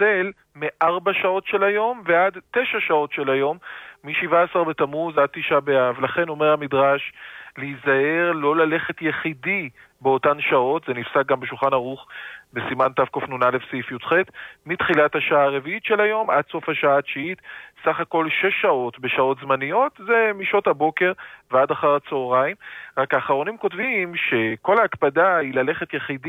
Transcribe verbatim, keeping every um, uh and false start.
לפצל מארבע שעות של היום ועד תשע שעות של היום, מ-שבעה עשר בתמוז עד תשעה באב. לכן אומר המדרש להיזהר, לא ללכת יחידי באותן שעות, זה נפסק גם בשולחן ערוך בסימן תקנ"א סעיף י"ח, מתחילת השעה הרביעית של היום עד סוף השעה התשיעית, סך הכל שש שעות בשעות זמניות, זה משעות הבוקר ועד אחר הצהריים. רק האחרונים כותבים שכל ההקפדה היא ללכת יחידי